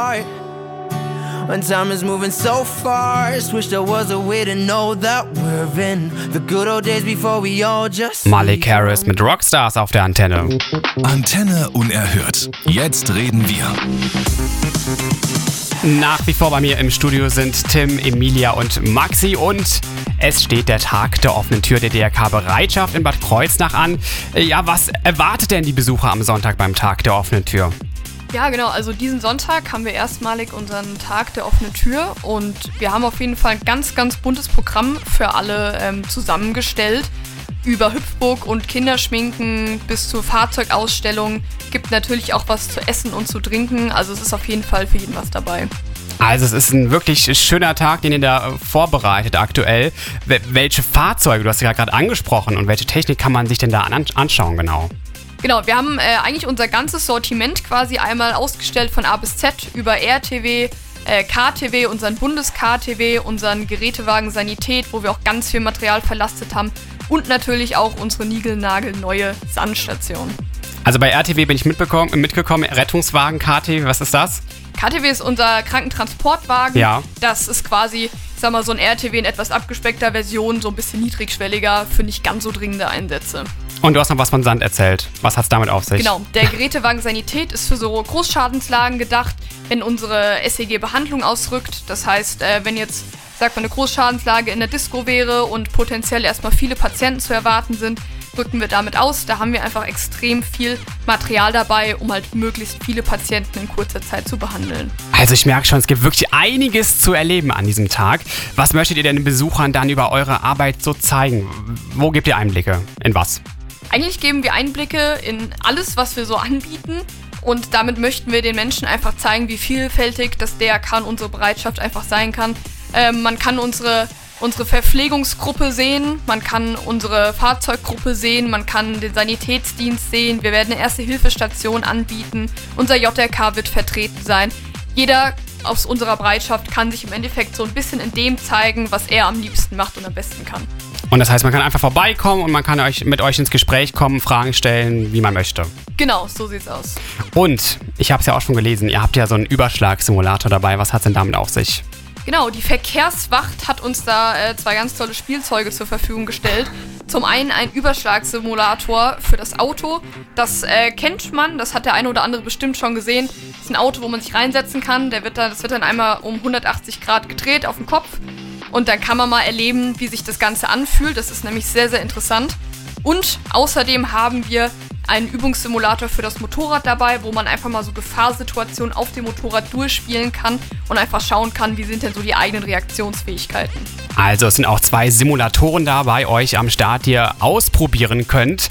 When time is moving so fast, wish there was a way to know that we're in the good old days before we all just Malik Harris mit Rockstars auf der Antenne. Antenne unerhört. Jetzt reden wir. Nach wie vor bei mir im Studio sind Tim, Emilia und Maxi und es steht der Tag der offenen Tür der DRK-Bereitschaft in Bad Kreuznach an. Ja, was erwartet denn die Besucher am Sonntag beim Tag der offenen Tür? Ja, genau. Also diesen Sonntag haben wir erstmalig unseren Tag der offenen Tür und wir haben auf jeden Fall ein ganz, ganz buntes Programm für alle zusammengestellt. Über Hüpfburg und Kinderschminken bis zur Fahrzeugausstellung gibt natürlich auch was zu essen und zu trinken. Also es ist auf jeden Fall für jeden was dabei. Also es ist ein wirklich schöner Tag, den ihr da vorbereitet aktuell. Welche Fahrzeuge, du hast ja gerade angesprochen, und welche Technik kann man sich denn da anschauen genau? Genau, wir haben eigentlich unser ganzes Sortiment quasi einmal ausgestellt von A bis Z über RTW, KTW, unseren Bundes-KTW, unseren Gerätewagen Sanität, wo wir auch ganz viel Material verlastet haben und natürlich auch unsere niegelnagelneue Sandstation. Also bei RTW bin ich mitgekommen, Rettungswagen, KTW, was ist das? KTW ist unser Krankentransportwagen. Ja. Das ist quasi, ich sag mal, so ein RTW in etwas abgespeckter Version, so ein bisschen niedrigschwelliger für nicht ganz so dringende Einsätze. Und du hast noch was von Sand erzählt. Was hat's damit auf sich? Genau, der Gerätewagen Sanität ist für so Großschadenslagen gedacht, wenn unsere SEG-Behandlung ausrückt. Das heißt, wenn jetzt, sagt man, eine Großschadenslage in der Disco wäre und potenziell erstmal viele Patienten zu erwarten sind, rücken wir damit aus. Da haben wir einfach extrem viel Material dabei, um halt möglichst viele Patienten in kurzer Zeit zu behandeln. Also ich merke schon, es gibt wirklich einiges zu erleben an diesem Tag. Was möchtet ihr denn den Besuchern dann über eure Arbeit so zeigen? Wo gebt ihr Einblicke? In was? Eigentlich geben wir Einblicke in alles, was wir so anbieten. Und damit möchten wir den Menschen einfach zeigen, wie vielfältig das DRK und unsere Bereitschaft einfach sein kann. Man kann unsere Verpflegungsgruppe sehen, man kann unsere Fahrzeuggruppe sehen, man kann den Sanitätsdienst sehen, wir werden eine Erste-Hilfe-Station anbieten, unser JRK wird vertreten sein. Jeder aus unserer Bereitschaft kann sich im Endeffekt so ein bisschen in dem zeigen, was er am liebsten macht und am besten kann. Und das heißt, man kann einfach vorbeikommen und man kann mit euch ins Gespräch kommen, Fragen stellen, wie man möchte. Genau, so sieht's aus. Und, ich habe es ja auch schon gelesen, ihr habt ja so einen Überschlagssimulator dabei. Was hat's denn damit auf sich? Genau, die Verkehrswacht hat uns da 2 ganz tolle Spielzeuge zur Verfügung gestellt. Zum einen ein Überschlagssimulator für das Auto. Das kennt man, das hat der eine oder andere bestimmt schon gesehen. Das ist ein Auto, wo man sich reinsetzen kann. Das wird dann einmal um 180 Grad gedreht auf den Kopf. Und dann kann man mal erleben, wie sich das Ganze anfühlt. Das ist nämlich sehr, sehr interessant. Und außerdem haben wir einen Übungssimulator für das Motorrad dabei, wo man einfach mal so Gefahrsituationen auf dem Motorrad durchspielen kann und einfach schauen kann, wie sind denn so die eigenen Reaktionsfähigkeiten. Also es sind auch 2 Simulatoren da bei euch am Start, die ihr ausprobieren könnt.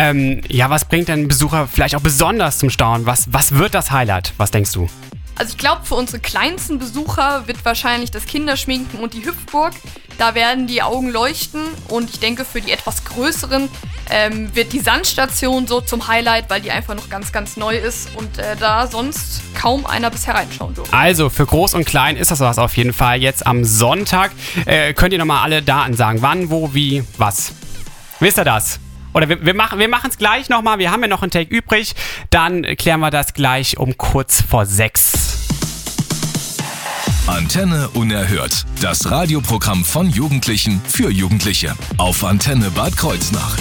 Ja, was bringt denn Besucher vielleicht auch besonders zum Staunen? Was wird das Highlight? Was denkst du? Also ich glaube, für unsere kleinsten Besucher wird wahrscheinlich das Kinderschminken und die Hüpfburg. Da werden die Augen leuchten und ich denke, für die etwas größeren wird die Sandstation so zum Highlight, weil die einfach noch ganz, ganz neu ist und da sonst kaum einer bisher reinschauen durfte. Also für Groß und Klein ist das was auf jeden Fall. Jetzt am Sonntag könnt ihr nochmal alle Daten sagen. Wann, wo, wie, was. Wisst ihr das? Oder wir machen es gleich nochmal. Wir haben ja noch einen Take übrig. Dann klären wir das gleich um kurz vor 6. Antenne unerhört. Das Radioprogramm von Jugendlichen für Jugendliche. Auf Antenne Bad Kreuznach.